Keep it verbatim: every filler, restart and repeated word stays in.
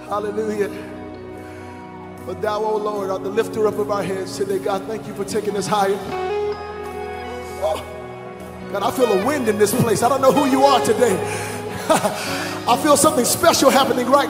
Hallelujah. But thou, O Lord, art the lifter up of our heads today. God, thank you for taking us higher. Oh, God, I feel a wind in this place. I don't know who you are today. I feel something special happening right now.